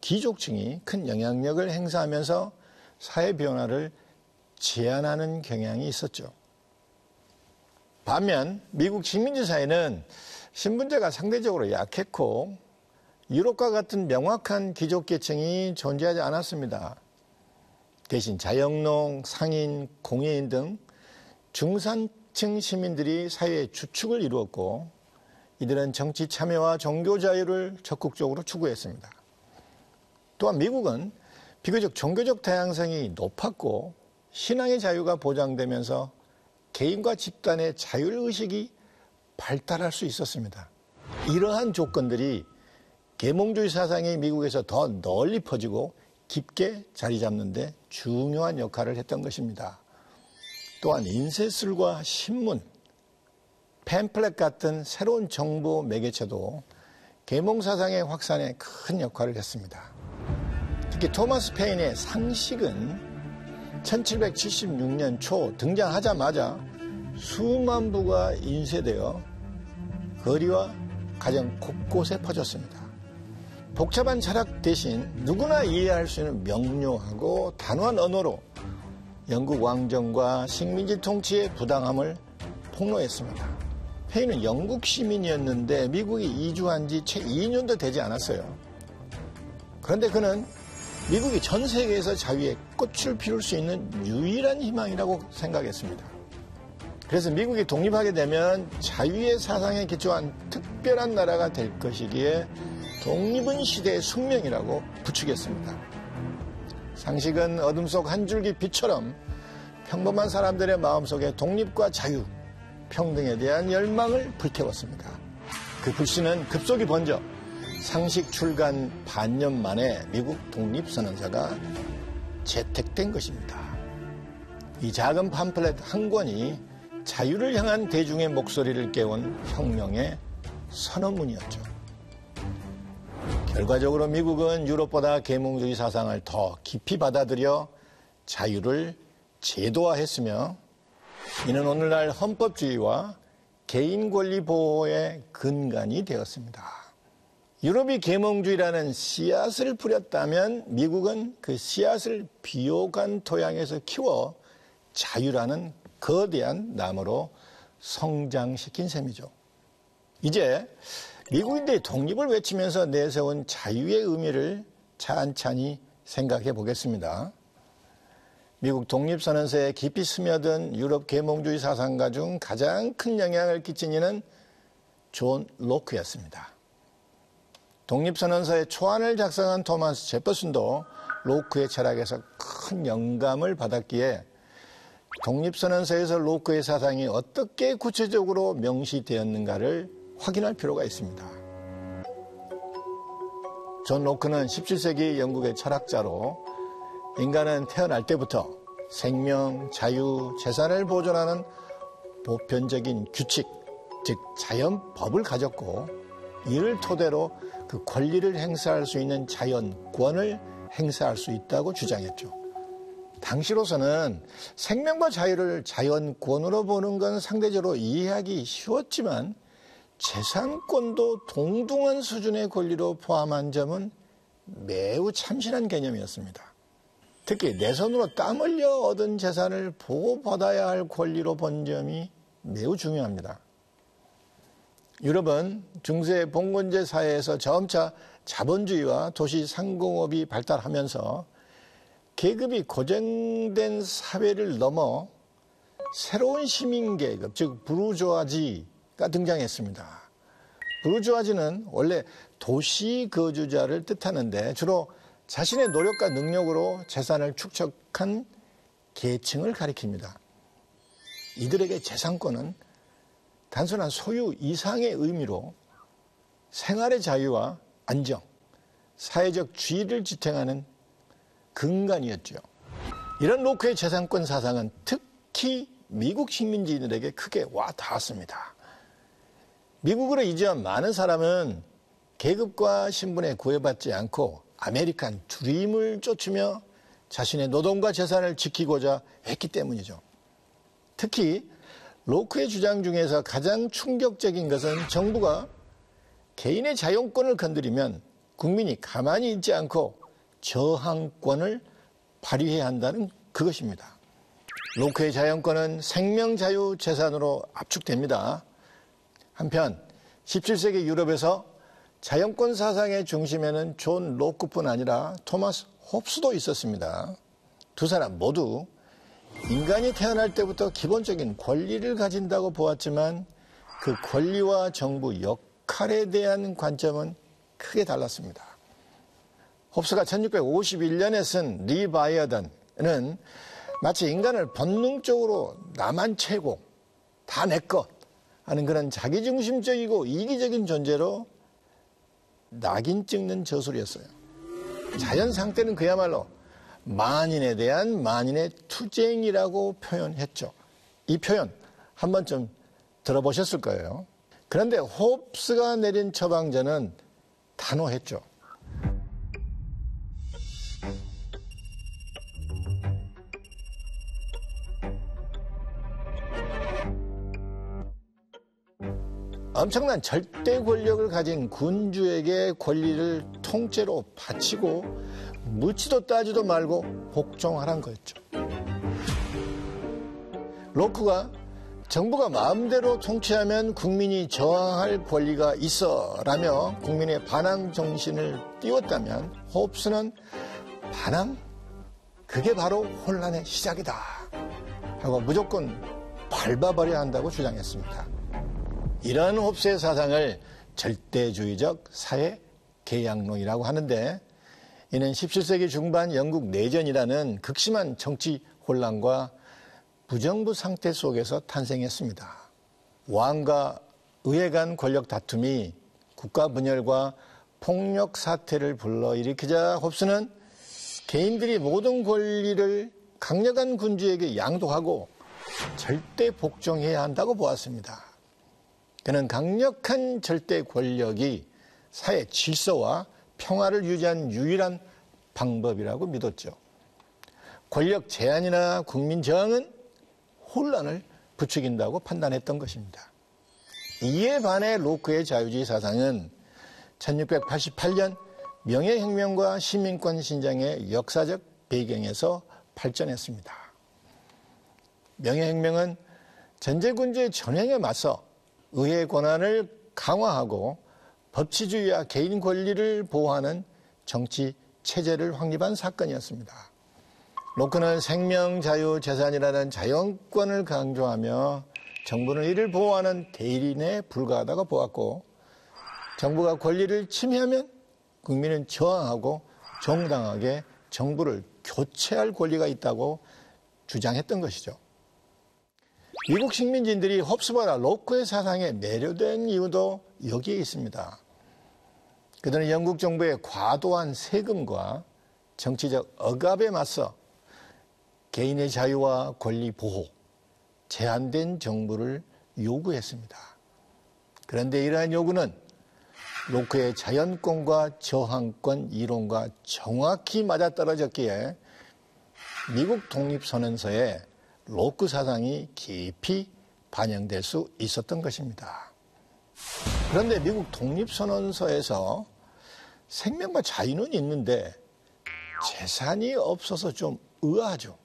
귀족층이 큰 영향력을 행사하면서 사회 변화를 제한하는 경향이 있었죠. 반면 미국 식민지 사회는 신분제가 상대적으로 약했고 유럽과 같은 명확한 귀족계층이 존재하지 않았습니다. 대신 자영농, 상인, 공예인 등 중산층 시민들이 사회의 주축을 이루었고 이들은 정치 참여와 종교 자유를 적극적으로 추구했습니다. 또한 미국은 비교적 종교적 다양성이 높았고 신앙의 자유가 보장되면서 개인과 집단의 자율의식이 발달할 수 있었습니다. 이러한 조건들이 계몽주의 사상이 미국에서 더 널리 퍼지고 깊게 자리 잡는 데 중요한 역할을 했던 것입니다. 또한 인쇄술과 신문, 팸플렛 같은 새로운 정보 매개체도 계몽 사상의 확산에 큰 역할을 했습니다. 특히 토마스 페인의 상식은 1776년 초 등장하자마자 수만 부가 인쇄되어 거리와 가정 곳곳에 퍼졌습니다. 복잡한 철학 대신 누구나 이해할 수 있는 명료하고 단호한 언어로 영국 왕정과 식민지 통치의 부당함을 폭로했습니다. 페인은 영국 시민이었는데 미국에 이주한 지 채 2년도 되지 않았어요. 그런데 그는 미국이 전 세계에서 자유의 꽃을 피울 수 있는 유일한 희망이라고 생각했습니다. 그래서 미국이 독립하게 되면 자유의 사상에 기초한 특별한 나라가 될 것이기에 독립은 시대의 숙명이라고 부추겼습니다. 상식은 어둠 속 한 줄기 빛처럼 평범한 사람들의 마음속에 독립과 자유, 평등에 대한 열망을 불태웠습니다. 그 불씨는 급속히 번져 상식 출간 반년 만에 미국 독립선언서가 채택된 것입니다. 이 작은 팜플렛 한 권이 자유를 향한 대중의 목소리를 깨운 혁명의 선언문이었죠. 결과적으로 미국은 유럽보다 계몽주의 사상을 더 깊이 받아들여 자유를 제도화했으며 이는 오늘날 헌법주의와 개인 권리 보호의 근간이 되었습니다. 유럽이 계몽주의라는 씨앗을 뿌렸다면 미국은 그 씨앗을 비옥한 토양에서 키워 자유라는 거대한 나무로 성장시킨 셈이죠. 이제 미국인들이 독립을 외치면서 내세운 자유의 의미를 찬찬히 생각해 보겠습니다. 미국 독립선언서에 깊이 스며든 유럽 계몽주의 사상가 중 가장 큰 영향을 끼친 이는 존 로크였습니다. 독립선언서의 초안을 작성한 토마스 제퍼슨도 로크의 철학에서 큰 영감을 받았기에 독립선언서에서 로크의 사상이 어떻게 구체적으로 명시되었는가를 확인할 필요가 있습니다. 존 로크는 17세기 영국의 철학자로 인간은 태어날 때부터 생명, 자유, 재산을 보존하는 보편적인 규칙, 즉 자연법을 가졌고 이를 토대로 그 권리를 행사할 수 있는 자연권을 행사할 수 있다고 주장했죠. 당시로서는 생명과 자유를 자연권으로 보는 건 상대적으로 이해하기 쉬웠지만 재산권도 동등한 수준의 권리로 포함한 점은 매우 참신한 개념이었습니다. 특히 내 손으로 땀 흘려 얻은 재산을 보호받아야 할 권리로 본 점이 매우 중요합니다. 유럽은 중세 봉건제 사회에서 점차 자본주의와 도시 상공업이 발달하면서 계급이 고정된 사회를 넘어 새로운 시민계급, 즉 부르주아지가 등장했습니다. 부르주아지는 원래 도시 거주자를 뜻하는데 주로 자신의 노력과 능력으로 재산을 축적한 계층을 가리킵니다. 이들에게 재산권은 단순한 소유 이상의 의미로 생활의 자유와 안정, 사회적 주의를 지탱하는 근간이었죠. 이런 로크의 재산권 사상은 특히 미국 식민지인들에게 크게 와 닿았습니다. 미국으로 이주한 많은 사람은 계급과 신분에 구애받지 않고 아메리칸 드림을 쫓으며 자신의 노동과 재산을 지키고자 했기 때문이죠. 특히 로크의 주장 중에서 가장 충격적인 것은 정부가 개인의 자유권을 건드리면 국민이 가만히 있지 않고 저항권을 발휘해야 한다는 그것입니다. 로크의 자연권은 생명자유재산으로 압축됩니다. 한편 17세기 유럽에서 자연권 사상의 중심에는 존 로크뿐 아니라 토마스 홉스도 있었습니다. 두 사람 모두 인간이 태어날 때부터 기본적인 권리를 가진다고 보았지만 그 권리와 정부 역할에 대한 관점은 크게 달랐습니다. 홉스가 1651년에 쓴 리바이어던은 마치 인간을 본능적으로 나만 최고, 다 내 것 하는 그런 자기중심적이고 이기적인 존재로 낙인 찍는 저술이었어요. 자연 상태는 그야말로 만인에 대한 만인의 투쟁이라고 표현했죠. 이 표현 한 번쯤 들어보셨을 거예요. 그런데 홉스가 내린 처방전은 단호했죠. 엄청난 절대 권력을 가진 군주에게 권리를 통째로 바치고 묻지도 따지도 말고 복종하란 거였죠. 로크가 정부가 마음대로 통치하면 국민이 저항할 권리가 있어라며 국민의 반항 정신을 띄웠다면 홉스는 반항? 그게 바로 혼란의 시작이다 하고 무조건 밟아버려야 한다고 주장했습니다. 이러한 홉스의 사상을 절대주의적 사회 계약론이라고 하는데 이는 17세기 중반 영국 내전이라는 극심한 정치 혼란과 무정부 상태 속에서 탄생했습니다. 왕과 의회 간 권력 다툼이 국가 분열과 폭력 사태를 불러일으키자 홉스는 개인들이 모든 권리를 강력한 군주에게 양도하고 절대 복종해야 한다고 보았습니다. 그는 강력한 절대 권력이 사회 질서와 평화를 유지하는 유일한 방법이라고 믿었죠. 권력 제한이나 국민 저항은 혼란을 부추긴다고 판단했던 것입니다. 이에 반해 로크의 자유주의 사상은 1688년 명예혁명과 시민권 신장의 역사적 배경에서 발전했습니다. 명예혁명은 전제군주의 전횡에 맞서 의회 권한을 강화하고 법치주의와 개인 권리를 보호하는 정치 체제를 확립한 사건이었습니다. 로크는 생명, 자유, 재산이라는 자연권을 강조하며 정부는 이를 보호하는 대리인에 불과하다고 보았고 정부가 권리를 침해하면 국민은 저항하고 정당하게 정부를 교체할 권리가 있다고 주장했던 것이죠. 미국 식민지인들이 홉스보다 로크의 사상에 매료된 이유도 여기에 있습니다. 그들은 영국 정부의 과도한 세금과 정치적 억압에 맞서 개인의 자유와 권리 보호, 제한된 정부를 요구했습니다. 그런데 이러한 요구는 로크의 자연권과 저항권 이론과 정확히 맞아떨어졌기에 미국 독립선언서에 로크 사상이 깊이 반영될 수 있었던 것입니다. 그런데 미국 독립선언서에서 생명과 자유는 있는데 재산이 없어서 좀 의아하죠.